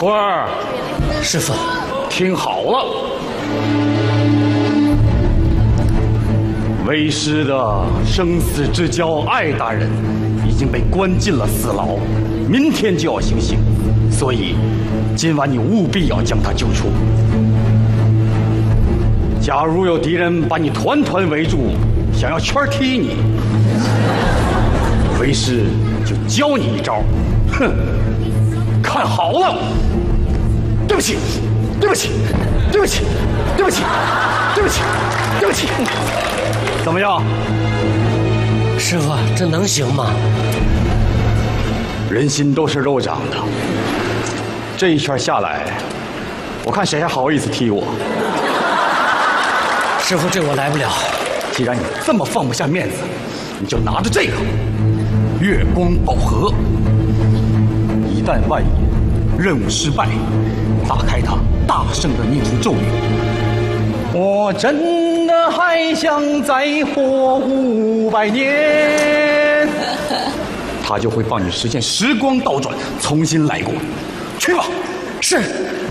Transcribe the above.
徒儿， 师父， 听好了，为师的生死之交艾大人已经被关进了死牢，明天就要行刑，所以今晚你务必要将他救出。假如有敌人把你团团围住，想要圈踢你，为师就教你一招。哼，看好了！对不起，对不起，对不起，对不起，对不起，对不起。怎么样？ 师父，这能行吗？ 人心都是肉长的，这一圈下来，我看谁还好意思踢我？ 师父，这我来不了。 既然你这么放不下面子，你就拿着这个月光宝盒。一旦万一任务失败，打开它，大声的念出咒语：我真的还想再活500年。它就会帮你实现时光倒转，重新来过。去吧。 是。